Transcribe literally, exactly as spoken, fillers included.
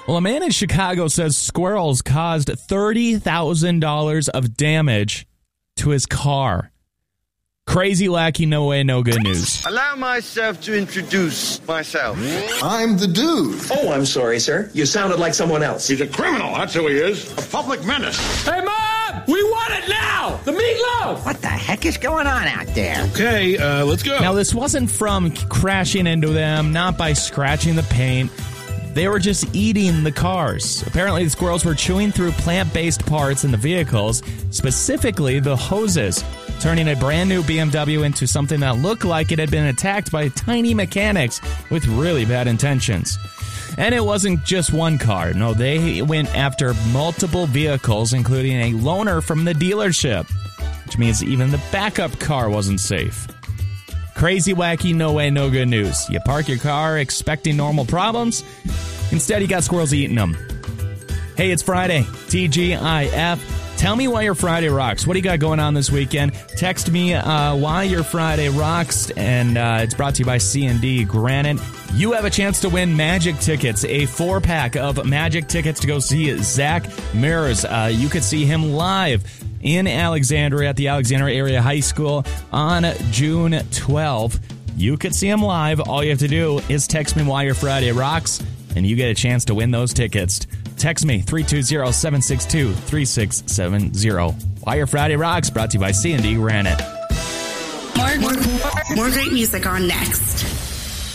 Well, a man in Chicago says squirrels caused thirty thousand dollars of damage to his car. Crazy, wacky, no way, no good news. Allow myself to introduce myself. I'm the dude. Oh, I'm sorry, sir. You sounded like someone else. He's a criminal, that's who he is. A public menace. Hey, Mom! We want it now! The meatloaf! What the heck is going on out there? Okay, uh, let's go. Now, this wasn't from crashing into them, not by scratching the paint. They were just eating the cars. Apparently, the squirrels were chewing through plant-based parts in the vehicles, specifically the hoses, turning a brand new B M W into something that looked like it had been attacked by tiny mechanics with really bad intentions. And it wasn't just one car. No, they went after multiple vehicles, including a loaner from the dealership, which means even the backup car wasn't safe. Crazy, wacky, no way, no good news. You park your car expecting normal problems. Instead, you got squirrels eating them. Hey, it's Friday. T G I F. Tell me why your Friday rocks. What do you got going on this weekend? Text me uh, why your Friday rocks, and uh, it's brought to you by C and D Granite. You have a chance to win Magic tickets, a four-pack of Magic tickets to go see Zach Mears. Uh, you could see him live in Alexandria at the Alexandria Area High School on June twelfth. You could see him live. All you have to do is text me why your Friday rocks, and you get a chance to win those tickets. Text me, three two zero, seven six two, three six seven zero. Why Your Friday Rocks, brought to you by C and D Granite. More, more, more great music on next.